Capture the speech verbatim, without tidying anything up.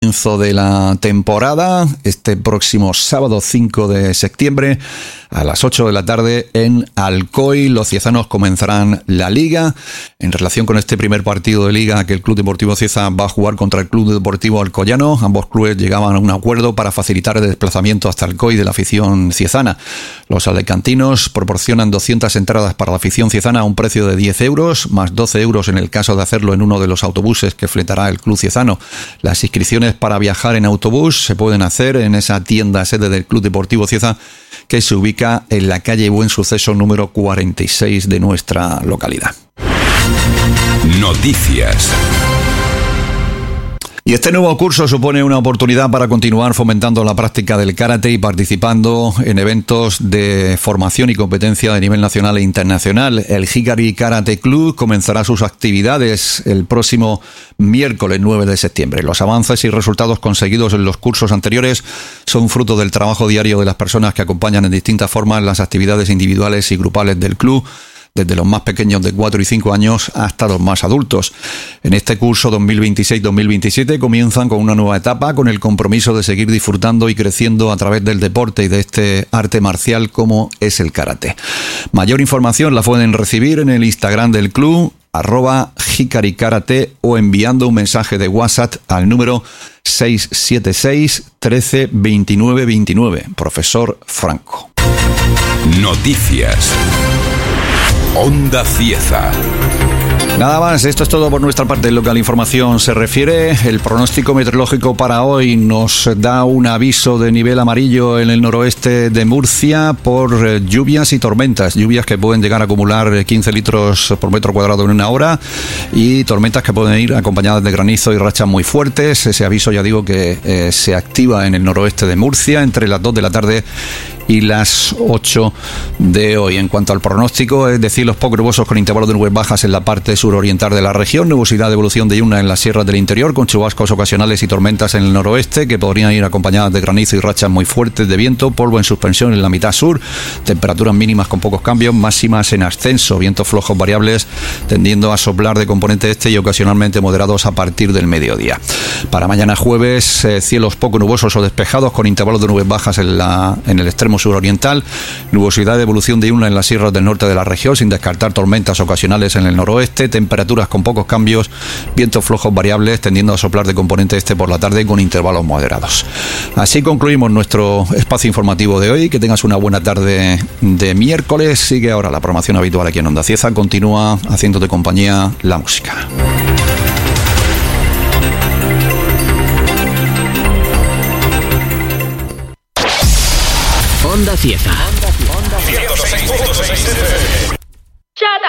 comienzo de la temporada, este próximo sábado cinco de septiembre a las ocho de la tarde en Alcoy. Los ciezanos comenzarán la Liga. En relación con este primer partido de Liga que el Club Deportivo Cieza va a jugar contra el Club Deportivo Alcoyano, ambos clubes llegaban a un acuerdo para facilitar el desplazamiento hasta Alcoy de la afición ciezana. Los alicantinos proporcionan doscientas entradas para la afición ciezana a un precio de diez euros, más doce euros en el caso de hacerlo en uno de los autobuses que fletará el Club Ciezano. Las inscripciones para viajar en autobús se pueden hacer en esa tienda sede del Club Deportivo Cieza, que se ubica en la calle Buen Suceso número cuarenta y seis de nuestra localidad. Noticias. Y este nuevo curso supone una oportunidad para continuar fomentando la práctica del karate y participando en eventos de formación y competencia de nivel nacional e internacional. El Hikari Karate Club comenzará sus actividades el próximo miércoles nueve de septiembre. Los avances y resultados conseguidos en los cursos anteriores son fruto del trabajo diario de las personas que acompañan en distintas formas las actividades individuales y grupales del club, desde los más pequeños de cuatro y cinco años hasta los más adultos. En este curso dos mil veintiséis dos mil veintisiete comienzan con una nueva etapa, con el compromiso de seguir disfrutando y creciendo a través del deporte y de este arte marcial como es el karate. Mayor información la pueden recibir en el Instagram del club, arroba Hikari Karate, o enviando un mensaje de WhatsApp al número seis siete seis, trece, veintinueve, veintinueve. Profesor Franco. Noticias. Onda Cieza. Nada más, esto es todo por nuestra parte en lo que a la información se refiere. El pronóstico meteorológico para hoy nos da un aviso de nivel amarillo en el noroeste de Murcia por lluvias y tormentas. Lluvias que pueden llegar a acumular quince litros por metro cuadrado en una hora y tormentas que pueden ir acompañadas de granizo y rachas muy fuertes. Ese aviso, ya digo, que eh, se activa en el noroeste de Murcia entre las dos de la tarde y las ocho de hoy. En cuanto al pronóstico, es decir, los poco nubosos con intervalos de nubes bajas en la parte suroriental de la región, nubosidad de evolución diurna en las sierras del interior, con chubascos ocasionales y tormentas en el noroeste, que podrían ir acompañadas de granizo y rachas muy fuertes de viento, polvo en suspensión en la mitad sur, temperaturas mínimas con pocos cambios, máximas en ascenso, vientos flojos variables tendiendo a soplar de componente este y ocasionalmente moderados a partir del mediodía. Para mañana jueves, eh, cielos poco nubosos o despejados con intervalos de nubes bajas en, la, en el extremo suroriental, nubosidad de evolución diurna en las sierras del norte de la región, sin descartar tormentas ocasionales en el noroeste, temperaturas con pocos cambios, vientos flojos variables tendiendo a soplar de componente este por la tarde con intervalos moderados. Así concluimos nuestro espacio informativo de hoy. Que tengas una buena tarde de miércoles. Sigue ahora la programación habitual aquí en Onda Cieza. Continúa haciéndote compañía la música. Onda Cieza. ciento seis punto seis.